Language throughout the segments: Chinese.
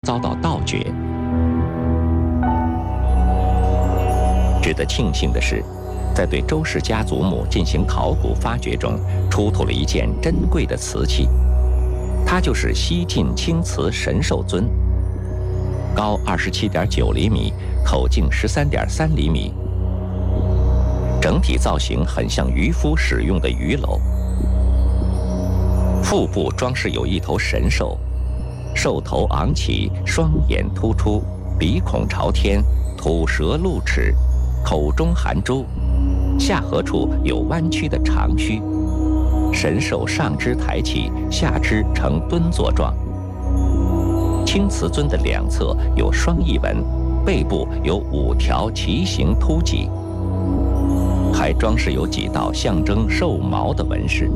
遭到盗掘。值得庆幸的是，在对周氏家族墓进行考古发掘中，出土了一件珍贵的瓷器，它就是西晋青瓷神兽尊，高27.9厘米，口径13.3厘米，整体造型很像渔夫使用的鱼篓。腹部装饰有一头神兽，兽头昂起，双眼突出，鼻孔朝天，吐舌露齿，口中含珠，下颌处有弯曲的长须。神兽上肢抬起，下肢呈蹲坐状。青瓷尊的两侧有双翼纹，背部有5条奇形突脊，还装饰有几道象征兽毛的纹饰。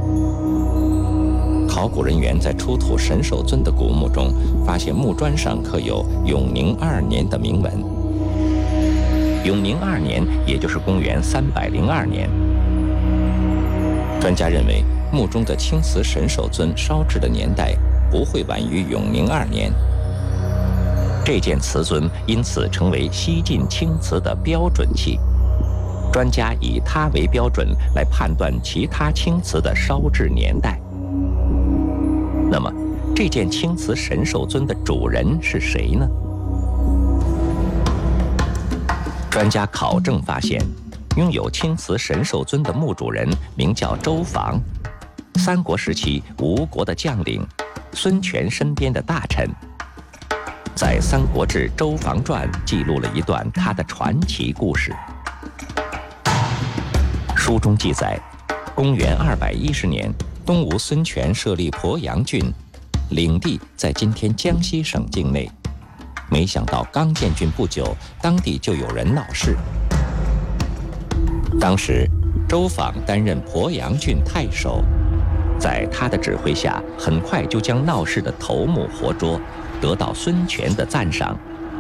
考古人员在出土神兽尊的古墓中，发现木砖上刻有永宁2年的铭文。永宁2年，也就是公元302年。专家认为，墓中的青瓷神兽尊烧制的年代不会晚于永宁2年。这件瓷尊因此成为西晋青瓷的标准器，专家以它为标准来判断其他青瓷的烧制年代。那么，这件青瓷神兽尊的主人是谁呢？专家考证发现，拥有青瓷神兽尊的墓主人名叫周防，三国时期吴国的将领，孙权身边的大臣。在《三国志·周防传》记录了一段他的传奇故事。书中记载，公元210年，东吴孙权设立鄱阳郡，领地在今天江西省境内。没想到刚建郡不久，当地就有人闹事。当时，周访担任鄱阳郡太守，在他的指挥下，很快就将闹事的头目活捉，得到孙权的赞赏。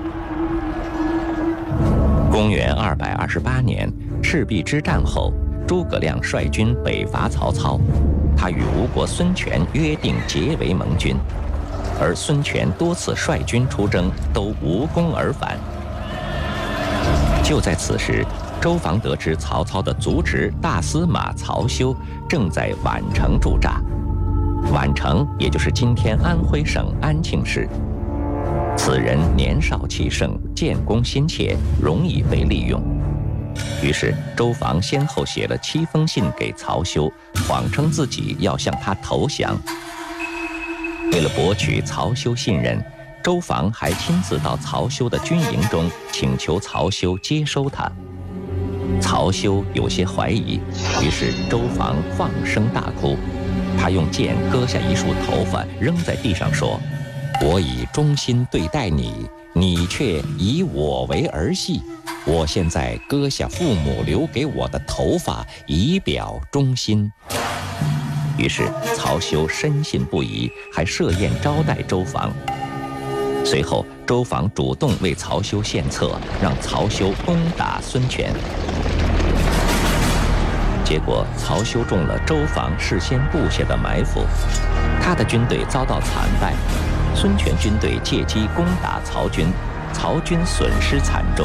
公元228年，赤壁之战后，诸葛亮率军北伐曹操，他与吴国孙权约定结为盟军。而孙权多次率军出征，都无功而返。就在此时，周防得知曹操的族侄大司马曹休正在宛城驻扎。宛城也就是今天安徽省安庆市。此人年少气盛，建功心切，容易被利用。于是周防先后写了7封信给曹休，谎称自己要向他投降。为了博取曹休信任，周防还亲自到曹休的军营中，请求曹休接收他。曹休有些怀疑，于是周防放声大哭。他用剑割下一束头发，扔在地上说：“我以忠心对待你，你却以我为儿戏。我现在割下父母留给我的头发，以表忠心。”于是曹休深信不疑，还设宴招待周防。随后周防主动为曹休献策，让曹休攻打孙权。结果曹休中了周防事先布下的埋伏，他的军队遭到惨败，孙权军队借机攻打曹军，曹军损失惨重。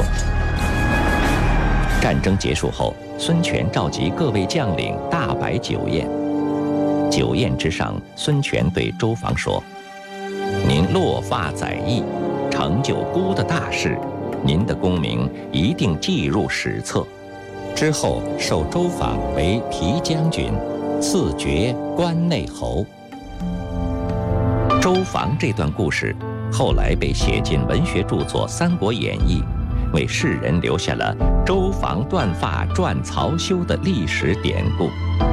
战争结束后，孙权召集各位将领大摆酒宴。酒宴之上，孙权对周防说：“您落发载义，成就孤的大事，您的功名一定记入史册。”之后授周防为皮将军，赐爵关内侯。周防这段故事后来被写进文学著作《三国演义》，为世人留下了周防断发传曹休的历史典故。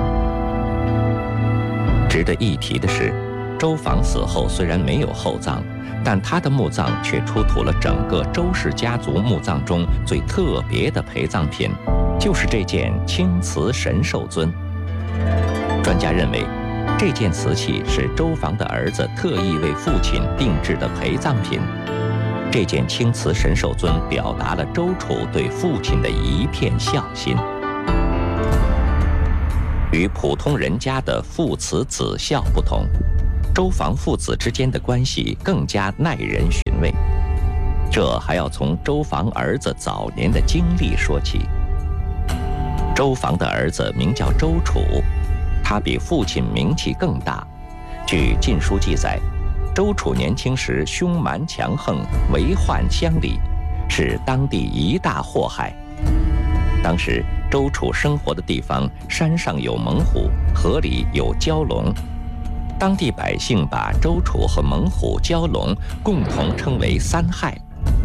值得一提的是，周防死后虽然没有厚葬，但他的墓葬却出土了整个周氏家族墓葬中最特别的陪葬品，就是这件青瓷神兽尊。专家认为，这件瓷器是周防的儿子特意为父亲定制的陪葬品。这件青瓷神兽尊表达了周楚对父亲的一片孝心。与普通人家的父慈子孝不同，周防父子之间的关系更加耐人寻位。这还要从周防儿子早年的经历说起。周防的儿子名叫周楚，他比父亲名气更大。据《晋书》记载，周楚年轻时凶蛮强横，为患乡里，是当地一大祸害。当时周楚生活的地方，山上有猛虎，河里有蛟龙。当地百姓把周楚和猛虎、蛟龙共同称为三害。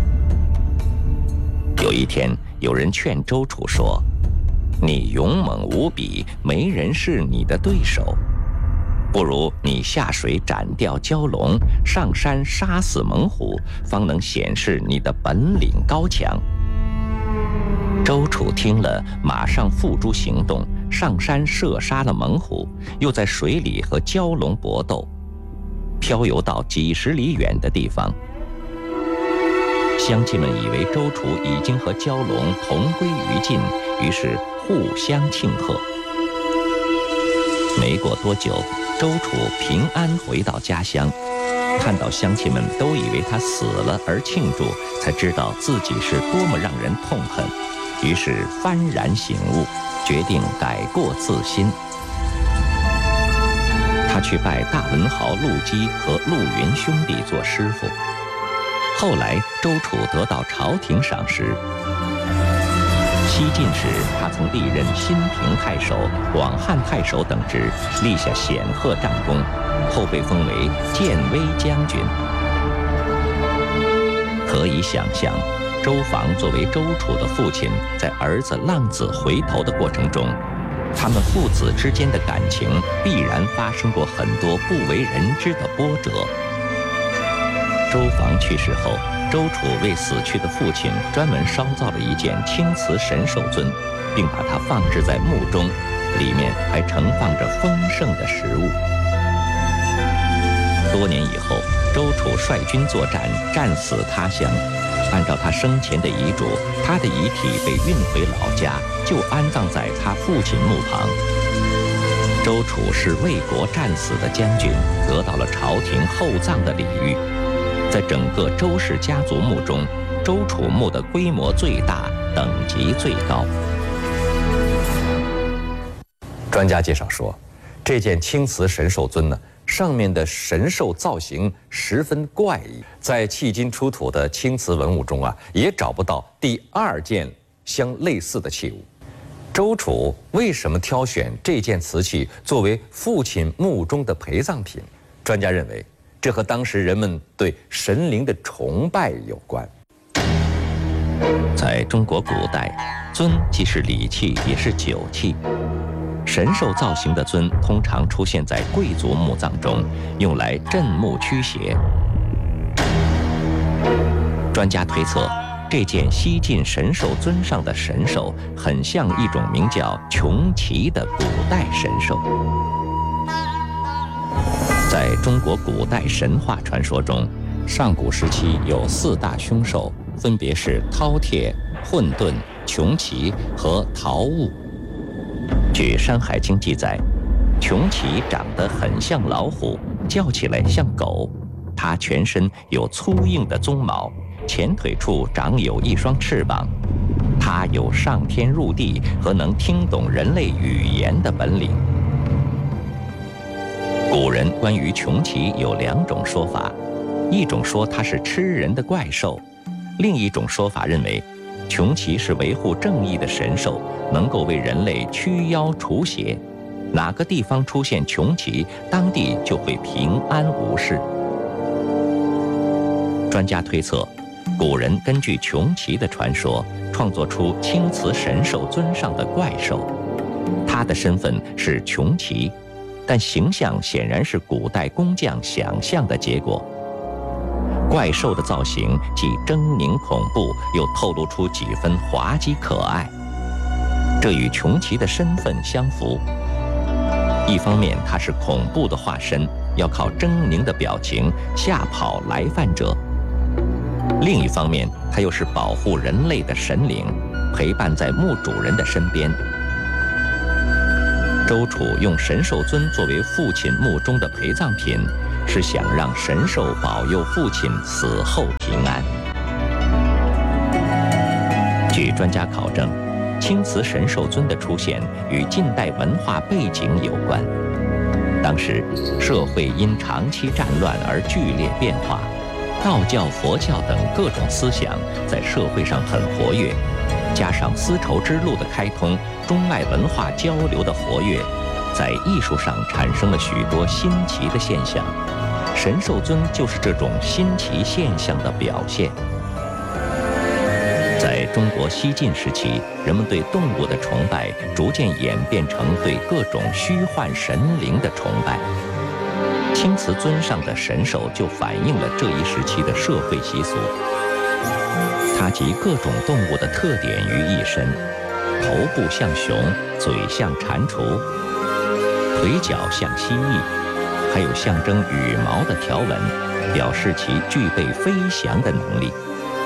有一天，有人劝周楚说：“你勇猛无比，没人是你的对手，不如你下水斩掉蛟龙，上山杀死猛虎，方能显示你的本领高强。”周楚听了，马上付诸行动，上山射杀了猛虎，又在水里和蛟龙搏斗，漂游到几十里远的地方。乡亲们以为周楚已经和蛟龙同归于尽，于是互相庆贺。没过多久，周楚平安回到家乡，看到乡亲们都以为他死了而庆祝，才知道自己是多么让人痛恨，于是幡然醒悟，决定改过自新。他去拜大文豪陆机和陆云兄弟做师傅。后来周楚得到朝廷赏识。西晋时，他曾历任新平太守、广汉太守等职，立下显赫战功，后被封为建威将军。可以想象，周防作为周楚的父亲，在儿子浪子回头的过程中，他们父子之间的感情必然发生过很多不为人知的波折。周防去世后，周楚为死去的父亲专门烧造了一件青瓷神兽尊，并把它放置在墓中，里面还盛放着丰盛的食物。多年以后，周楚率军作战，战死他乡。按照他生前的遗嘱，他的遗体被运回老家，就安葬在他父亲墓旁。周楚是为国战死的将军，得到了朝廷厚葬的礼遇。在整个周氏家族墓中，周楚墓的规模最大，等级最高。 专家介绍说，这件青瓷神兽尊呢，上面的神兽造型十分怪异，在迄今出土的青瓷文物中啊，也找不到第二件相类似的器物。周楚为什么挑选这件瓷器作为父亲墓中的陪葬品？专家认为，这和当时人们对神灵的崇拜有关。 在中国古代，尊既是礼器，也是酒器。神兽造型的尊通常出现在贵族墓葬中，用来镇墓驱邪。专家推测，这件西晋神兽尊上的神兽很像一种名叫穷奇的古代神兽。在中国古代神话传说中，上古时期有4大凶兽，分别是饕餮、混沌、穷奇和桃物。据《山海经》记载，穷奇长得很像老虎，叫起来像狗。它全身有粗硬的鬃毛，前腿处长有一双翅膀。它有上天入地和能听懂人类语言的本领。古人关于穷奇有2种说法，一种说它是吃人的怪兽，另一种说法认为穷奇是维护正义的神兽，能够为人类驱妖除邪。哪个地方出现穷奇，当地就会平安无事。专家推测，古人根据穷奇的传说，创作出青瓷神兽尊上的怪兽。他的身份是穷奇，但形象显然是古代工匠想象的结果。怪兽的造型既狰狞恐怖，又透露出几分滑稽可爱，这与穷奇的身份相符。一方面，它是恐怖的化身，要靠狰狞的表情吓跑来犯者；另一方面，它又是保护人类的神灵，陪伴在墓主人的身边。周楚用神兽尊作为父亲墓中的陪葬品， 是想让神兽保佑父亲死后平安。据专家考证，青瓷神兽尊的出现与近代文化背景有关。当时社会因长期战乱而剧烈变化，道教、佛教等各种思想在社会上很活跃，加上丝绸之路的开通，中外文化交流的活跃，在艺术上产生了许多新奇的现象。神兽尊就是这种新奇现象的表现。在中国西晋时期，人们对动物的崇拜逐渐演变成对各种虚幻神灵的崇拜。青瓷尊上的神兽就反映了这一时期的社会习俗。它集各种动物的特点于一身，头部像熊，嘴像蟾蜍，腿脚像蜥蜴，还有象征羽毛的条纹，表示其具备飞翔的能力。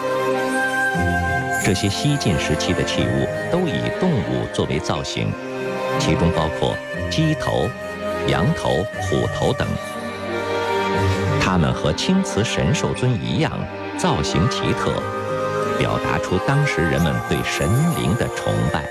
这些西晋时期的器物都以动物作为造型，其中包括鸡头、羊头、虎头等。它们和青瓷神兽尊一样，造型奇特，表达出当时人们对神灵的崇拜。